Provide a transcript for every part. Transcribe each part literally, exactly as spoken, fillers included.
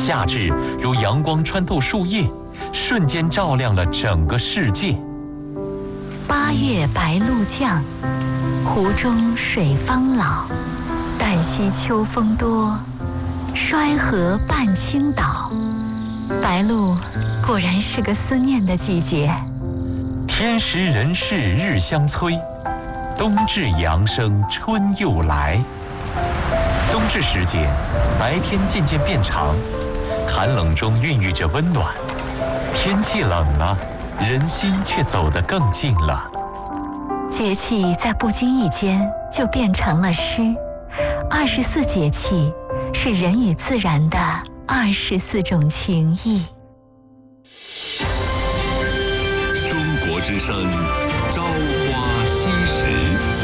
夏至如阳光穿透树叶，瞬间照亮了整个世界。 八月白露降，湖中水方老。旦夕秋风多，衰河半倾倒。白露果然是个思念的季节。 天时人事日相催，冬至阳生春又来。冬至时节，白天渐渐变长，寒冷中孕育着温暖。天气冷了，人心却走得更近了。 节气在不经意间就变成了诗。二十四节气是人与自然的二十四种情谊。 中国之声，朝花夕拾。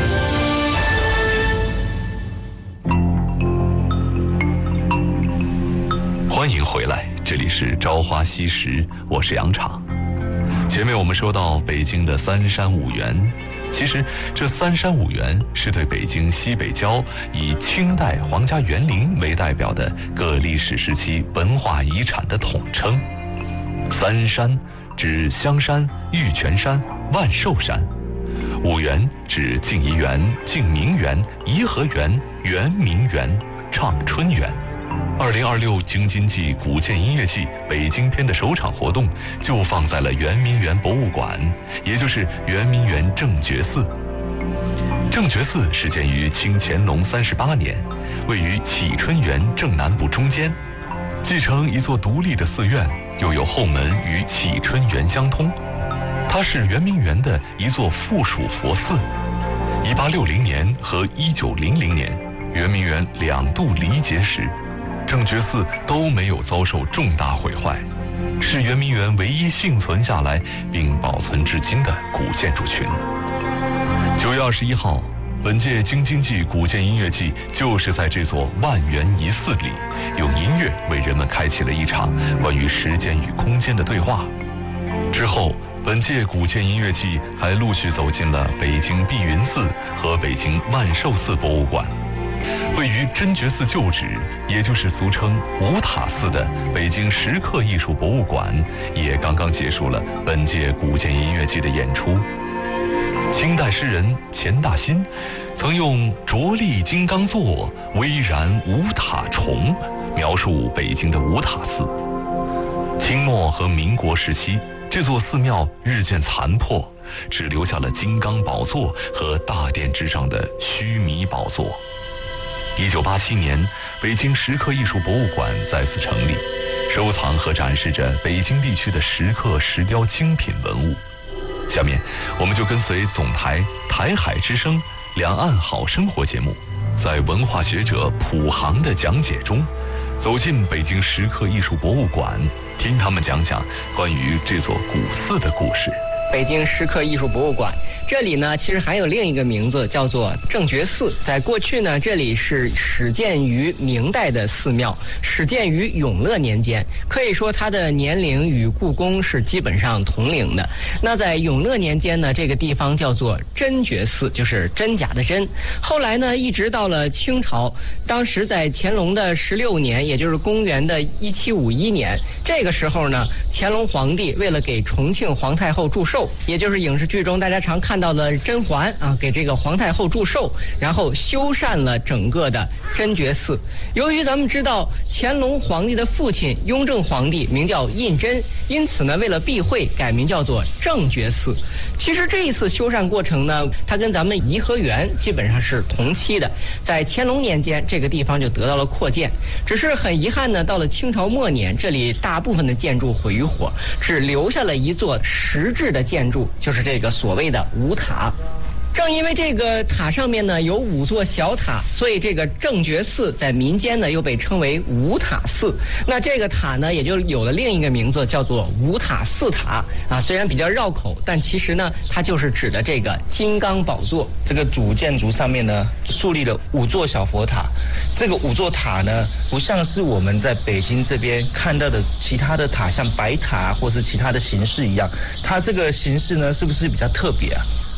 欢迎回来，这里是朝花夕拾，我是杨昶。前面我们说到北京的三山五园，其实这三山五园是对北京西北郊以清代皇家园林为代表的各历史时期文化遗产的统称。三山指香山、玉泉山、万寿山，五园指静怡园、静明园、颐和园、圆明园、畅春园。二零二六京津冀古建音乐季北京篇的首场活动就放在了圆明园博物馆，也就是圆明园正觉寺。正觉寺始建于清乾隆三十八年，位于启春园正南部中间，继承一座独立的寺院，又有后门与启春园相通。它是圆明园的一座附属佛寺。一八六零年和一九零零年，圆明园两度离劫时，正觉寺都没有遭受重大毁坏，是圆明园唯一幸存下来并保存至今的古建筑群。九月二十一号，本届京津冀古建音乐季就是在这座万园遗寺里，用音乐为人们开启了一场关于时间与空间的对话。之后，本届古建音乐季还陆续走进了北京碧云寺和北京万寿寺博物馆。位于真觉寺旧址，也就是俗称五塔寺的北京石刻艺术博物馆，也刚刚结束了本届古建音乐季的演出。清代诗人钱大新曾用“着力金刚座，巍然五塔重”描述北京的五塔寺。清末和民国时期，这座寺庙日渐残破，只留下了金刚宝座和大殿之上的须弥宝座。一九八七年，北京石刻艺术博物馆再次成立，收藏和展示着北京地区的石刻、石雕精品文物。下面，我们就跟随总台台海之声两岸好生活节目，在文化学者普航的讲解中，走进北京石刻艺术博物馆，听他们讲讲关于这座古寺的故事。 北京石刻艺术博物馆，这里呢其实还有另一个名字，叫做正觉寺。在过去呢，这里是始建于明代的寺庙，始建于永乐年间，可以说它的年龄与故宫是基本上同龄的。那在永乐年间呢，这个地方叫做真觉寺，就是真假的真。后来呢，一直到了清朝，当时在乾隆的十六年，也就是公元的一七五一年，这个时候呢，乾隆皇帝为了给重庆皇太后祝寿，也就是影视剧中大家常看到的甄嬛啊，给这个皇太后祝寿，然后修缮了整个的真觉寺。由于咱们知道乾隆皇帝的父亲雍正皇帝名叫胤禛，因此呢，为了避讳，改名叫做正觉寺。其实这一次修缮过程呢，它跟咱们颐和园基本上是同期的。在乾隆年间，这个地方就得到了扩建，只是很遗憾呢，到了清朝末年，这里大部分的建筑毁于火，只留下了一座石质的建筑，就是这个所谓的五塔。正因为这个塔上面呢有五座小塔，所以这个正觉寺在民间呢又被称为五塔寺。那这个塔呢也就有了另一个名字，叫做五塔寺塔啊。虽然比较绕口，但其实呢它就是指的这个金刚宝座。 这个主建筑上面呢树立了五座小佛塔，这个五座塔呢不像是我们在北京这边看到的其他的塔，像白塔或是其他的形式一样，它这个形式呢是不是比较特别啊？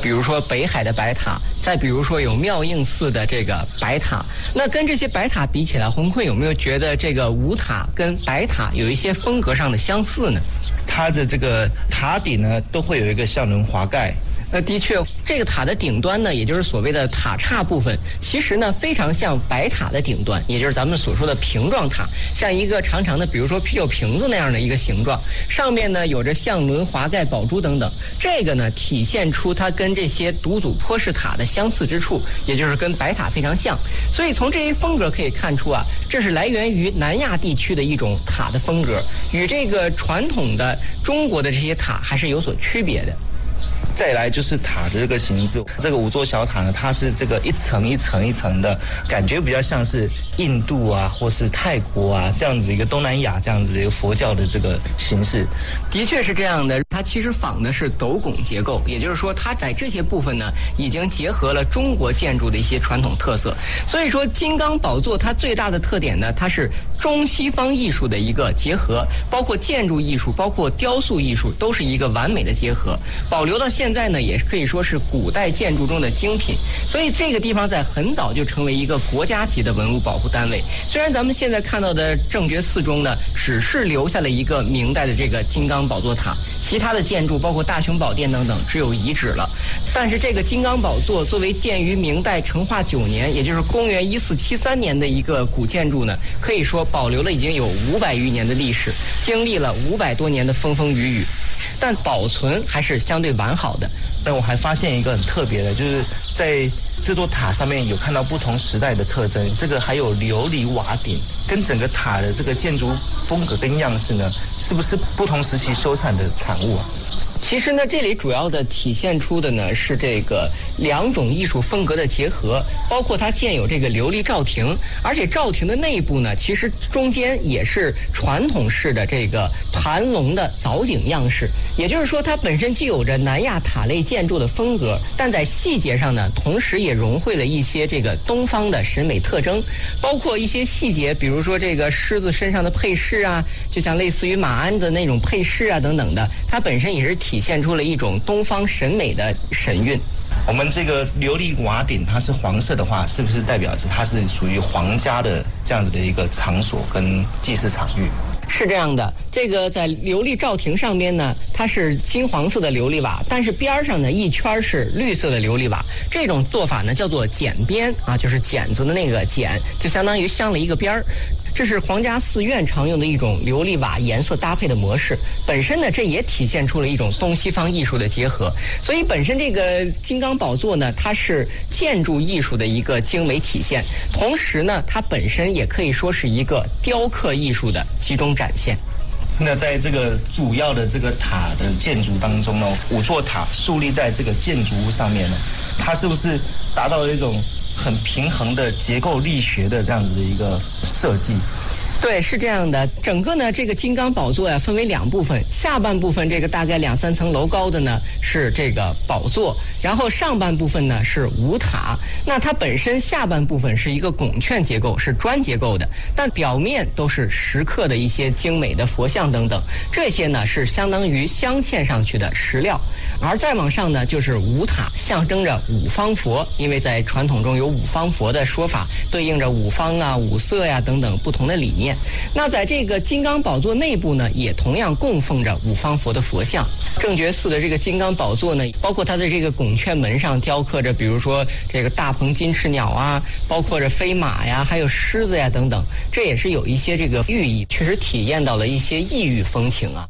比如说北海的白塔，再比如说有妙应寺的这个白塔。那跟这些白塔比起来，洪坤有没有觉得这个五塔跟白塔有一些风格上的相似呢？ 它的这个塔顶呢，都会有一个象轮华盖。 那的确，这个塔的顶端呢，也就是所谓的塔刹部分，其实呢非常像白塔的顶端，也就是咱们所说的瓶状塔，像一个长长的，比如说啤酒瓶子那样的一个形状，上面呢有着象轮、华盖、宝珠等等。这个呢体现出它跟这些独祖坡式塔的相似之处，也就是跟白塔非常像。所以从这些风格可以看出啊，这是来源于南亚地区的一种塔的风格，与这个传统的中国的这些塔还是有所区别的。 再来就是塔的这个形制，这个五座小塔呢，它是这个一层一层一层的，感觉比较像是印度啊，或是泰国啊这样子一个东南亚这样子的一个佛教的这个形式。 的确是这样的，它其实仿的是斗拱结构，也就是说它在这些部分呢，已经结合了中国建筑的一些传统特色。所以说金刚宝座它最大的特点呢，它是中西方艺术的一个结合，包括建筑艺术，包括雕塑艺术，都是一个完美的结合，保留到现在现在呢，也可以说是古代建筑中的精品，所以这个地方在很早就成为一个国家级的文物保护单位。虽然咱们现在看到的正觉寺中呢，只是留下了一个明代的这个金刚宝座塔，其他的建筑包括大雄宝殿等等只有遗址了。但是这个金刚宝座作为建于明代成化九年，也就是公元一四七三年的一个古建筑呢，可以说保留了已经有五百余年的历史，经历了五百多年的风风雨雨。但保存还是相对完好的。 但我还发现一个很特别的，就是在这座塔上面有看到不同时代的特征，这个还有琉璃瓦顶，跟整个塔的这个建筑风格跟样式呢，是不是不同时期修缮的产物啊？ 其实呢，这里主要的体现出的呢是这个两种艺术风格的结合，包括它建有这个琉璃罩亭，而且罩亭的内部呢，其实中间也是传统式的这个盘龙的藻井样式，也就是说它本身既有着南亚塔类建筑的风格，但在细节上呢，同时也融汇了一些这个东方的审美特征，包括一些细节，比如说这个狮子身上的配饰啊，就像类似于马鞍的那种配饰啊等等的，它本身也是体现出了一种东方审美的神韵。 我们这个琉璃瓦顶它是黄色的话，是不是代表着它是属于皇家的这样子的一个场所跟祭祀场域？ 是这样的，这个在琉璃罩亭上边呢，它是金黄色的琉璃瓦，但是边上呢一圈是绿色的琉璃瓦。这种做法呢叫做剪边啊，就是剪子的那个剪，就相当于镶了一个边儿。这是皇家寺院常用的一种琉璃瓦颜色搭配的模式，本身呢，这也体现出了一种东西方艺术的结合。所以本身这个金刚宝座呢，它是建筑艺术的一个精美体现，同时呢，它本身也可以说是一个雕刻艺术的集中展现。 那在这个主要的这个塔的建筑当中呢，五座塔竖立在这个建筑物上面呢，它是不是达到了一种很平衡的结构力学的这样子的一个设计？ 对，是这样的。整个呢，这个金刚宝座呀，分为两部分。下半部分这个大概两三层楼高的呢，是这个宝座，然后上半部分呢是五塔。那它本身下半部分是一个拱券结构，是砖结构的，但表面都是石刻的一些精美的佛像等等。这些呢是相当于镶嵌上去的石料。而再往上呢，就是五塔，象征着五方佛，因为在传统中有五方佛的说法，对应着五方啊、五色呀、等等不同的理念。那在这个金刚宝座内部呢，也同样供奉着五方佛的佛像。正觉寺的这个金刚宝座呢，包括它的这个拱券门上雕刻着，比如说这个大鹏金翅鸟啊，包括着飞马呀，还有狮子呀等等，这也是有一些这个寓意，确实体验到了一些异域风情啊。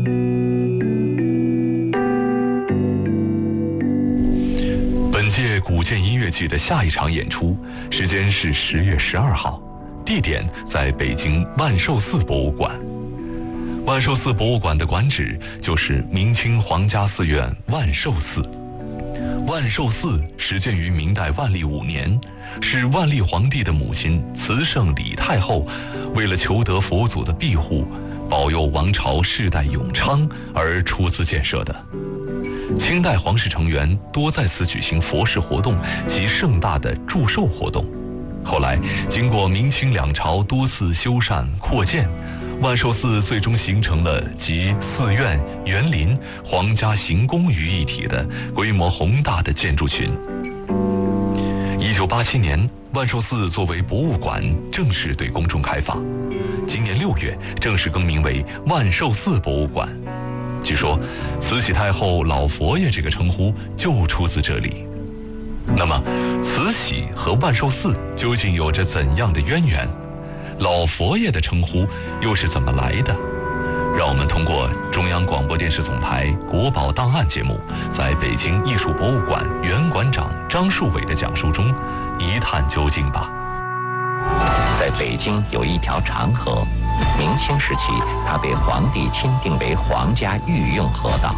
本届古建音乐季的下一场演出时间是十月十二号，地点在北京万寿寺博物馆。万寿寺博物馆的馆址就是明清皇家寺院万寿寺。万寿寺始建于明代万历五年，是万历皇帝的母亲慈圣李太后为了求得佛祖的庇护，保佑王朝世代永昌而出资建设的。清代皇室成员多在此举行佛事活动及盛大的祝寿活动。后来经过明清两朝多次修缮扩建， 万寿寺最终形成了集寺院、园林、皇家行宫于一体的规模宏大的建筑群。一九八七年，万寿寺作为博物馆正式对公众开放，今年六月正式更名为万寿寺博物馆。据说慈禧太后老佛爷这个称呼就出自这里。那么慈禧和万寿寺究竟有着怎样的渊源？老佛爷的称呼又是怎么来的？让我们通过中央广播电视总台国宝档案节目，在北京艺术博物馆原馆长张树伟的讲述中一探究竟吧。 在北京有一条长河，明清时期它被皇帝钦定为皇家御用河道。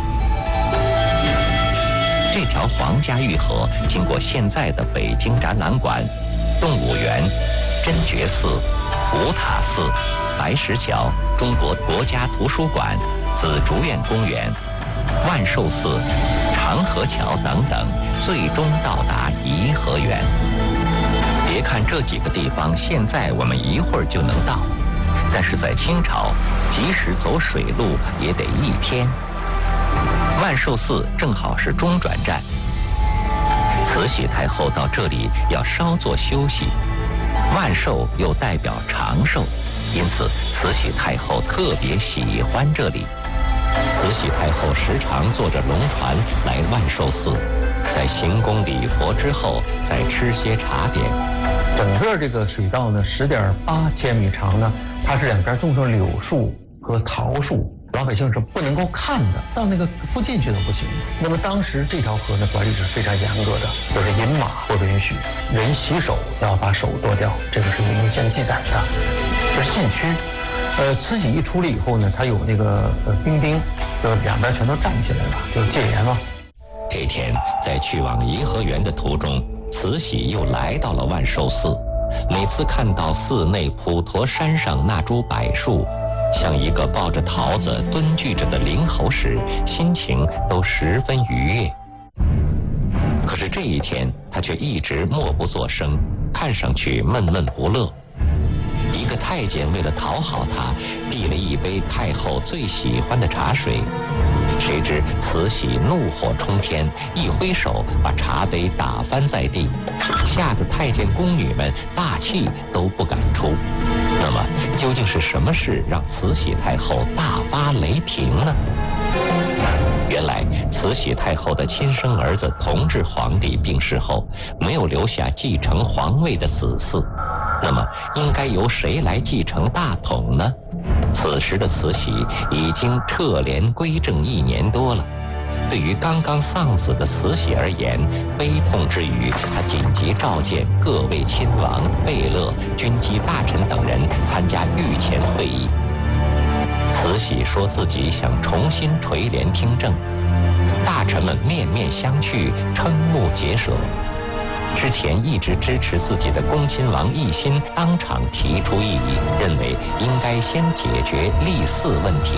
这条皇家御河经过现在的北京展览馆、动物园、真觉寺、五塔寺、白石桥、中国国家图书馆、紫竹院公园、万寿寺、长河桥等等，最终到达颐和园。别看这几个地方现在我们一会儿就能到，但是在清朝，即使走水路也得一天。万寿寺正好是中转站，慈禧太后到这里要稍作休息。万寿又代表长寿，因此慈禧太后特别喜欢这里。慈禧太后时常坐着龙船来万寿寺，在行宫礼佛之后再吃些茶点。 整个这个水道呢，十点八千米长呢，它是两边种上柳树和桃树，老百姓是不能够看的，到那个附近去都不行。那么当时这条河呢，管理是非常严格的，就是饮马不允许，人洗手要把手剁掉，这个是有文献记载的，这是禁区。呃，慈禧一出来以后呢，他有那个呃兵兵，就两边全都站起来了，就戒严了。 这天在去往颐和园的途中，慈禧又来到了万寿寺。每次看到寺内普陀山上那株柏树，像一个抱着桃子蹲踞着的灵猴时，心情都十分愉悦。可是这一天，他却一直默不作声，看上去闷闷不乐。一个太监为了讨好他，递了一杯太后最喜欢的茶水。谁知慈禧怒火冲天，一挥手把茶杯打翻在地，吓得太监宫女们大气都不敢出。那么究竟是什么事让慈禧太后大发雷霆呢？原来慈禧太后的亲生儿子同治皇帝病逝后，没有留下继承皇位的子嗣，那么应该由谁来继承大统呢？此时的慈禧已经撤帘归政一年多了，对于刚刚丧子的慈禧而言，悲痛之余，她紧急召见各位亲王、贝勒、军机大臣等人参加御前会议。慈禧说自己想重新垂帘听政，大臣们面面相觑，瞠目结舌。之前一直支持自己的恭亲王奕欣当场提出异议，认为应该先解决立嗣问题。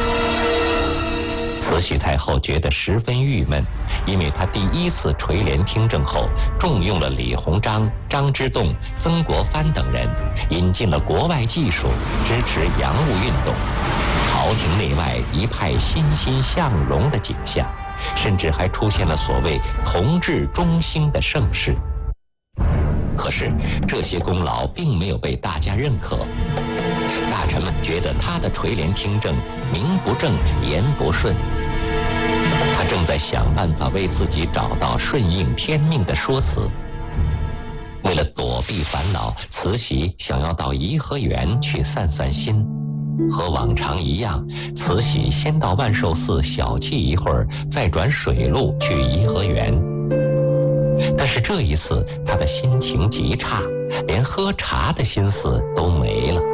慈禧太后觉得十分郁闷，因为她第一次垂帘听政后，重用了李鸿章、张之洞、曾国藩等人，引进了国外技术，支持洋务运动，朝廷内外一派欣欣向荣的景象，甚至还出现了所谓同治中兴的盛世。可是这些功劳并没有被大家认可，大臣们觉得他的垂帘听政名不正言不顺，他正在想办法为自己找到顺应天命的说辞。为了躲避烦恼，慈禧想要到颐和园去散散心。和往常一样，慈禧先到万寿寺小憩一会儿，再转水路去颐和园。但是这一次她的心情极差，连喝茶的心思都没了。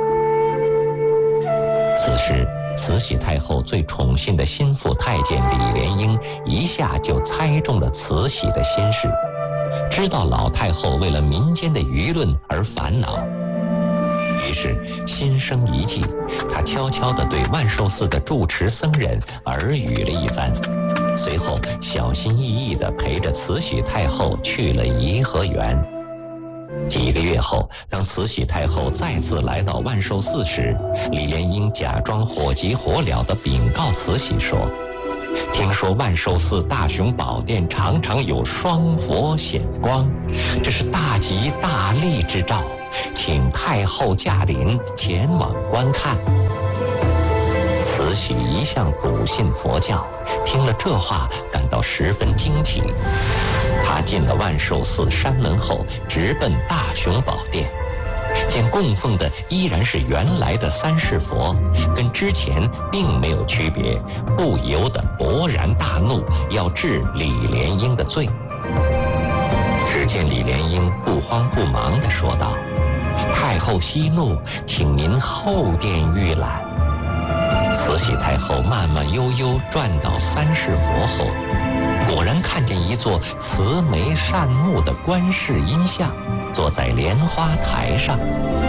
此时慈禧太后最宠信的心腹太监李莲英一下就猜中了慈禧的心事，知道老太后为了民间的舆论而烦恼，于是心生一计，他悄悄地对万寿寺的住持僧人耳语了一番，随后小心翼翼地陪着慈禧太后去了颐和园。 几个月后，当慈禧太后再次来到万寿寺时，李莲英假装火急火燎地禀告慈禧说：“听说万寿寺大雄宝殿常常有双佛显光，这是大吉大利之兆，请太后驾临前往观看。”慈禧一向笃信佛教，听了这话感到十分惊奇。她进了万寿寺山门后，直奔大雄宝殿，见供奉的依然是原来的三世佛，跟之前并没有区别，不由得勃然大怒，要治李莲英的罪。只见李莲英不慌不忙地说道：“太后息怒，请您后殿预览。”慈禧太后慢慢悠悠转到三世佛后，果然看见一座慈眉善目的观世音像坐在莲花台上。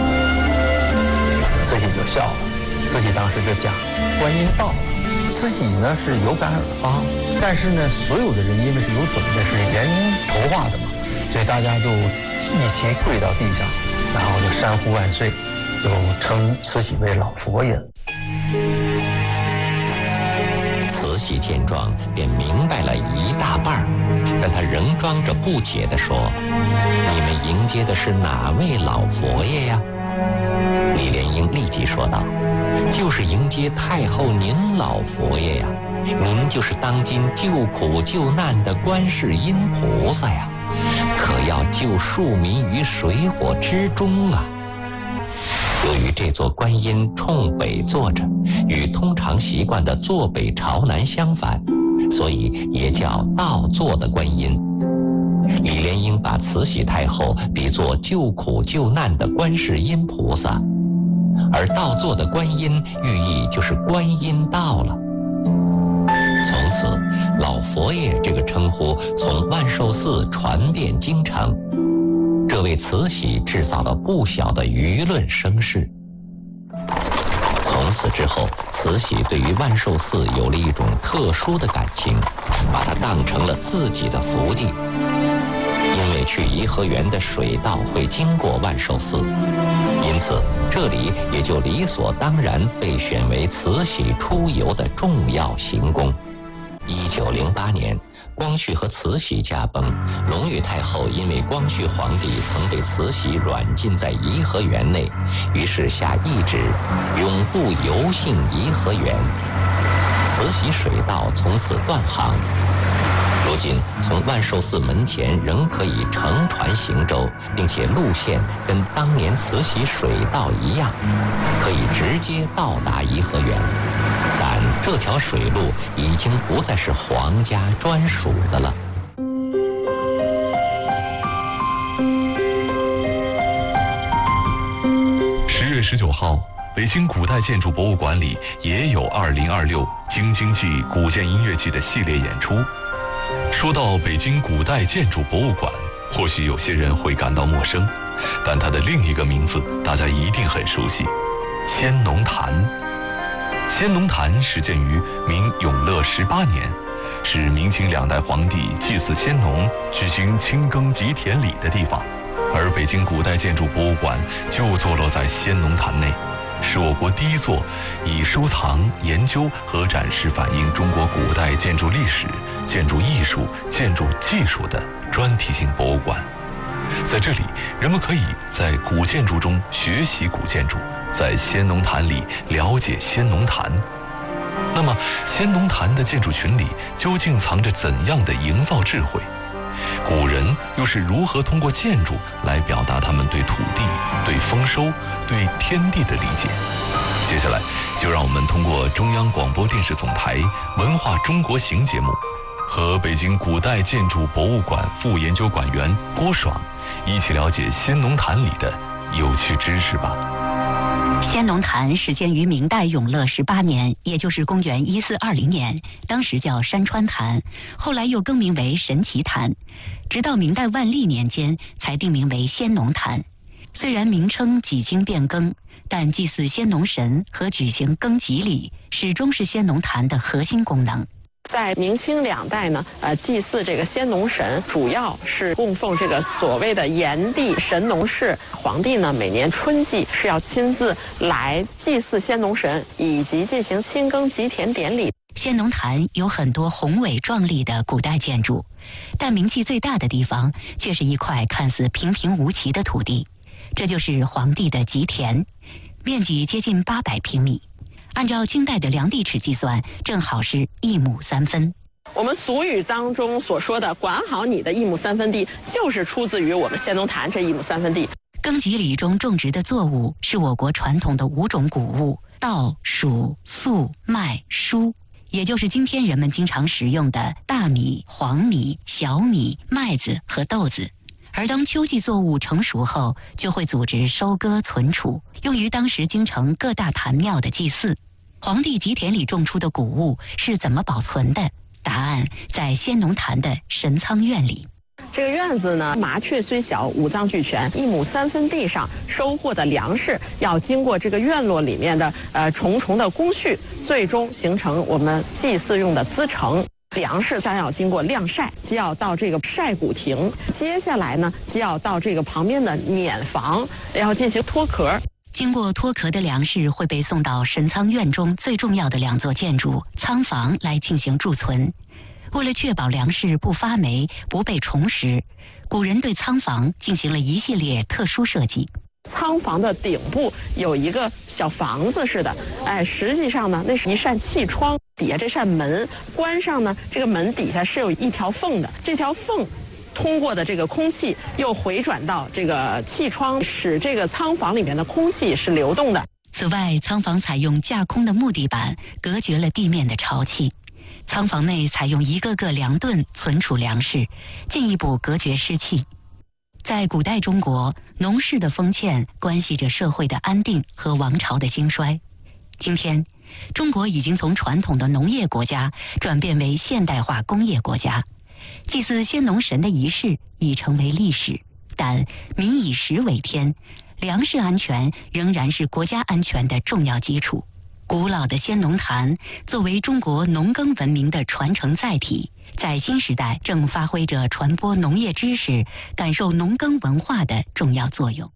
慈禧就笑了，慈禧当时就讲：“观音到了。”慈禧呢是有感而发，但是呢，所有的人因为是有准备，是莲头化的嘛，所以大家就一齐跪到地上，然后就山呼万岁，就称慈禧为老佛爷。 慈禧见状便明白了一大半，但她仍装着不解地说：“你们迎接的是哪位老佛爷呀？”李莲英立即说道：“就是迎接太后您老佛爷呀，您就是当今救苦救难的观世音菩萨呀，可要救庶民于水火之中啊。”由于这座观音冲北坐着，与通常习惯的坐北朝南相反，所以也叫倒坐的观音。李莲英把慈禧太后比作救苦救难的观世音菩萨，而倒坐的观音寓意就是观音到了。从此，老佛爷这个称呼从万寿寺传遍京城，这为慈禧制造了不小的舆论声势。从此之后，慈禧对于万寿寺有了一种特殊的感情，把它当成了自己的福地。因为去颐和园的水道会经过万寿寺，因此这里也就理所当然被选为慈禧出游的重要行宫。一九零八年，光绪和慈禧驾崩，隆裕太后因为光绪皇帝曾被慈禧软禁在颐和园内，于是下懿旨，永不游幸颐和园。慈禧水道从此断航。如今从万寿寺门前仍可以乘船行舟，并且路线跟当年慈禧水道一样，可以直接到达颐和园。但这条水路已经不再是皇家专属的了。 十月十九号，北京古代建筑博物馆里也有二零二六京津冀古建音乐季的系列演出。说到北京古代建筑博物馆，或许有些人会感到陌生，但它的另一个名字大家一定很熟悉——先农坛。先农坛始建于明永乐十八年，是明清两代皇帝祭祀先农、举行清耕吉田礼的地方。而北京古代建筑博物馆就坐落在先农坛内，是我国第一座以收藏、研究和展示反映中国古代建筑历史、建筑艺术、建筑技术的专题性博物馆。在这里，人们可以在古建筑中学习古建筑，在先农坛里了解先农坛。那么，先农坛的建筑群里究竟藏着怎样的营造智慧？古人又是如何通过建筑来表达他们对土地、对丰收、对天地的理解？接下来，就让我们通过中央广播电视总台《文化中国行》节目，和北京古代建筑博物馆副研究馆员郭爽一起了解先农坛里的有趣知识吧。 先农坛始建于明代永乐十八年，也就是公元一四二零年，当时叫山川坛，后来又更名为神奇坛，直到明代万历年间才定名为先农坛。虽然名称几经变更，但祭祀先农神和举行耕吉礼始终是先农坛的核心功能。 在明清两代呢，呃，祭祀这个先农神，主要是供奉这个所谓的炎帝神农氏。皇帝呢，每年春季是要亲自来祭祀先农神，以及进行亲耕吉田典礼。 先农坛有很多宏伟壮丽的古代建筑，但名气最大的地方却是一块看似平平无奇的土地，这就是皇帝的吉田，面积接近八百平米。按照清代的量地尺计算，正好是一亩三分。 我们俗语当中所说的管好你的一亩三分地，就是出自于我们先农坛这一亩三分地。 耕吉里中种植的作物是我国传统的五种谷物：稻、黍、粟、麦、菽，也就是今天人们经常食用的大米、黄米、小米、麦子和豆子。而当秋季作物成熟后，就会组织收割存储，用于当时京城各大坛庙的祭祀。皇帝吉田里种出的谷物是怎么保存的？答案在先农坛的神仓院里。 这个院子呢，麻雀虽小，五脏俱全。一亩三分地上收获的粮食，要经过这个院落里面的呃重重的工序，最终形成我们祭祀用的资成。粮食将要经过晾晒，就要到这个晒谷亭，接下来呢，就要到这个旁边的碾房，要进行脱壳。 经过脱壳的粮食会被送到神仓院中最重要的两座建筑仓房来进行贮存。为了确保粮食不发霉、不被虫食，古人对仓房进行了一系列特殊设计。 仓房的顶部有一个小房子似的，哎，实际上呢，那是一扇气窗，底下这扇门关上呢，这个门底下是有一条缝的，这条缝通过的这个空气又回转到这个气窗，使这个仓房里面的空气是流动的。 此外，仓房采用架空的木地板，隔绝了地面的潮气。仓房内采用一个个粮盾存储粮食，进一步隔绝湿气。在古代中国，农事的丰欠关系着社会的安定和王朝的兴衰。今天，中国已经从传统的农业国家转变为现代化工业国家，祭祀先农神的仪式已成为历史。但民以食为天，粮食安全仍然是国家安全的重要基础。古老的先农坛作为中国农耕文明的传承载体，在新时代正发挥着传播农业知识、感受农耕文化的重要作用。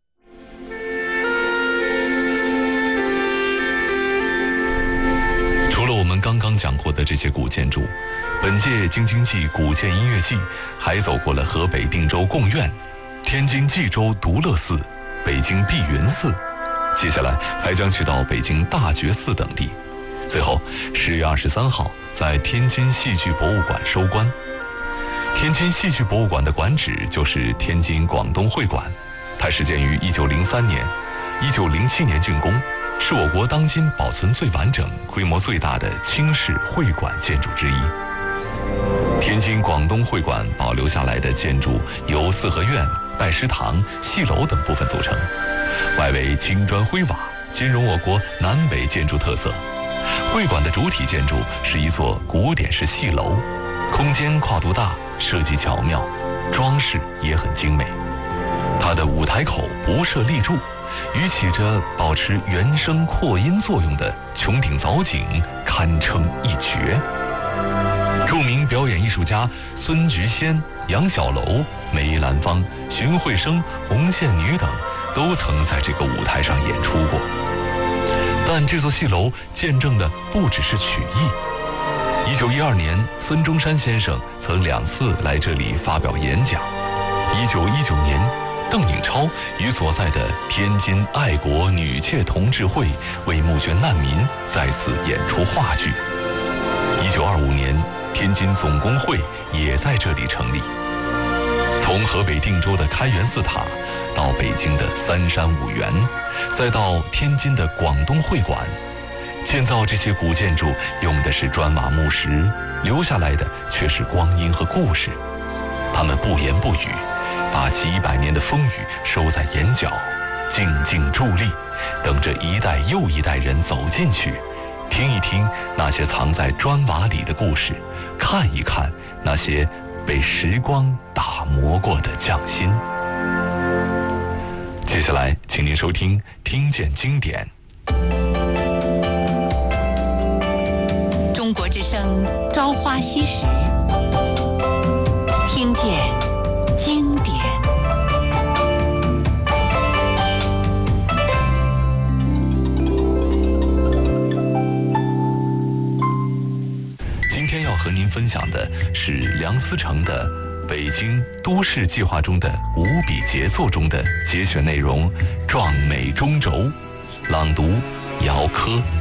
除了我们刚刚讲过的这些古建筑，本届京津冀古建音乐季还走过了河北定州贡院、天津冀州独乐寺、北京碧云寺，接下来还将去到北京大觉寺等地。最后十月二十三号在天津戏剧博物馆收官。天津戏剧博物馆的馆址就是天津广东会馆，它始建于一九零三年，一九零七年竣工，是我国当今保存最完整、规模最大的清式会馆建筑之一。天津广东会馆保留下来的建筑由四合院、拜师堂、戏楼等部分组成，外围青砖灰瓦，兼容我国南北建筑特色。会馆的主体建筑是一座古典式戏楼，空间跨度大，设计巧妙，装饰也很精美。它的舞台口不设立柱，与起着保持原声扩音作用的穹顶藻井堪称一绝。著名表演艺术家孙菊仙、杨小楼、梅兰芳、荀慧生、红线女等都曾在这个舞台上演出过。但这座戏楼见证的不只是曲艺。一九一二年，孙中山先生曾两次来这里发表演讲。一九一九年，邓颖超与所在的天津爱国女妾同志会为募捐难民再次演出话剧。一九二五年，天津总工会也在这里成立。从河北定州的开元寺塔，到北京的三山五园，再到天津的广东会馆，建造这些古建筑用的是砖瓦木石，留下来的却是光阴和故事。他们不言不语，把几百年的风雨收在眼角，静静伫立，等着一代又一代人走进去，听一听那些藏在砖瓦里的故事，看一看那些被时光打磨过的匠心。接下来请您收听《听见经典》。 中国之声朝花夕拾，听见经典。 今天要和您分享的是梁思成的《北京都市计划》中的五笔杰作中的节选内容《壮美中轴》，朗读姚科。